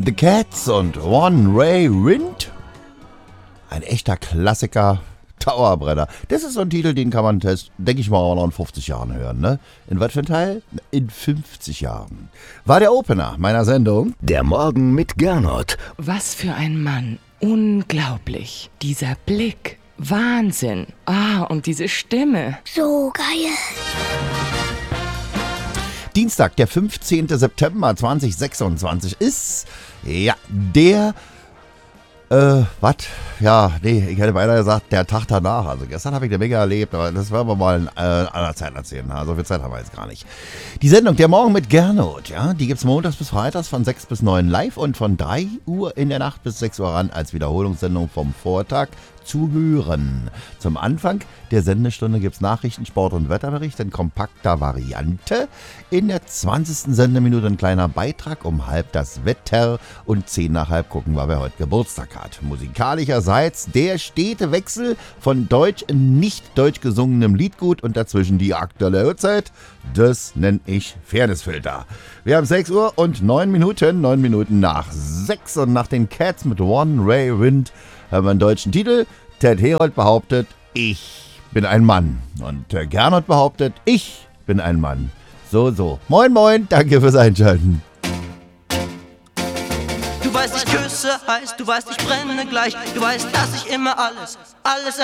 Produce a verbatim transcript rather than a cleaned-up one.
The Cats und One Ray Wind. Ein echter Klassiker, Dauerbrenner. Das ist so ein Titel, den kann man, denke ich mal, auch noch in fünfzig Jahren hören, ne? In was für ein Teil? In fünfzig Jahren. War der Opener meiner Sendung. Der Morgen mit Gernot. Was für ein Mann. Unglaublich. Dieser Blick. Wahnsinn. Ah, und diese Stimme. So geil. Dienstag, der fünfzehnten September zweitausendsechsundzwanzig ist, ja, der, äh, was? Ja, nee, ich hätte beinahe gesagt, der Tag danach. Also gestern habe ich eine Menge erlebt, aber das werden wir mal in äh, einer Zeit erzählen. Also viel Zeit haben wir jetzt gar nicht. Die Sendung Der Morgen mit Gernot, ja, die gibt's montags bis freitags von sechs bis neun live und von drei Uhr in der Nacht bis sechs Uhr ran als Wiederholungssendung vom Vortag zu hören. Zum Anfang der Sendestunde gibt's Nachrichten, Sport und Wetterbericht in kompakter Variante. In der zwanzigsten Sendeminute ein kleiner Beitrag um halb das Wetter und zehn nach halb gucken wir, wer heute Geburtstag hat. Musikalischerseits der stete Wechsel von deutsch in nicht deutsch gesungenem Liedgut und dazwischen die aktuelle Uhrzeit. Das nenne ich Fairnessfilter. Wir haben sechs Uhr und neun Minuten, neun Minuten nach sechs und nach den Cats mit One Ray Wind haben wir einen deutschen Titel. Ted Herold behauptet, ich bin ein Mann. Und äh, Gernot behauptet, ich bin ein Mann. So, so. Moin, moin, danke fürs Einschalten. Du weißt, ich küsse heiß, du weißt, ich brenne gleich. Du weißt, dass ich immer alles, alles